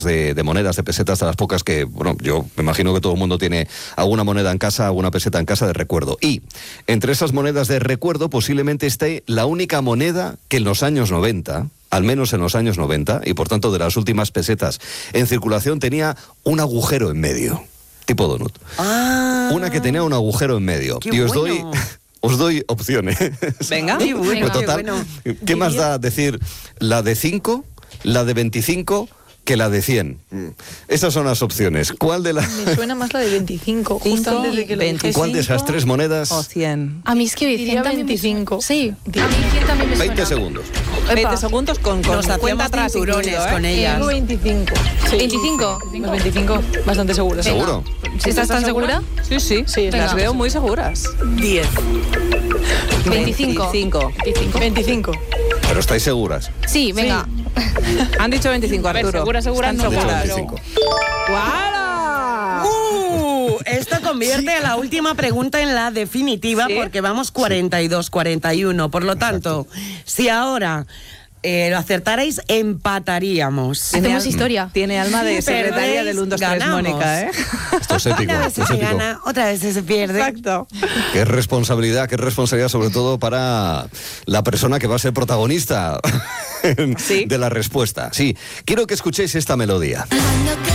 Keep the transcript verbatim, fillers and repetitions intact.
De, de monedas, de pesetas, de las pocas que, bueno, yo me imagino que todo el mundo tiene alguna moneda en casa, alguna peseta en casa de recuerdo. Y entre esas monedas de recuerdo posiblemente esté la única moneda que en los años noventa, al menos en los años noventa, y por tanto de las últimas pesetas en circulación, tenía un agujero en medio, tipo donut. Ah, una que tenía un agujero en medio. Y os bueno. doy... Os doy opciones. Venga. Qué bueno, total, qué bueno. ¿Qué más da decir la de cinco, la de veinticinco... que la de cien? Esas son las opciones. ¿Cuál de las...? Me suena más la de veinticinco, justo antes de que lo veinticinco. ¿Cuál de esas tres monedas? O cien. A mí es que diría veinticinco. Sí, a mí cien también me suena. veinte segundos. veinte segundos con, con cuenta atrás incluido, ¿eh? Con ellas. Digo veinticinco. Sí. ¿veinticinco? Pues veinticinco, bastante seguro. ¿Seguro? ¿Sí, ¿Estás tan segura? Sí, sí, sí, las veo muy seguras. diez. veinticinco. veinticinco. veinticinco. ¿Pero estáis seguras? Sí, venga. Sí. Han dicho veinticinco, Arturo. Segura, segura, no. veinticinco. ¡Guau! Uh, esto convierte a la última pregunta en la definitiva, ¿sí? Porque vamos cuarenta y dos cuarenta y uno. Por lo tanto, exacto. Si ahora eh, lo acertarais, empataríamos. Hacemos historia. Tiene alma de secretaria del uno dos tres, Mónica, ¿eh? Esto es épico. Una vez esto es se épico. gana, otra vez se pierde. Exacto. Qué responsabilidad, qué responsabilidad sobre todo para la persona que va a ser protagonista ¿Sí? de la respuesta. Sí, quiero que escuchéis esta melodía.